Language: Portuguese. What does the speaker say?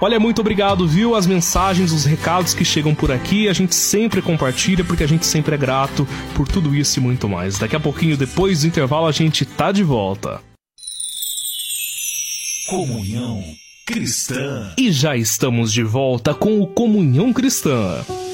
Olha, muito obrigado, viu? As mensagens, os recados que chegam por aqui, a gente sempre compartilha porque a gente sempre é grato por tudo isso e muito mais. Daqui a pouquinho, depois do intervalo, a gente tá de volta. Comunhão Cristã. E já estamos de volta com o Comunhão Cristã.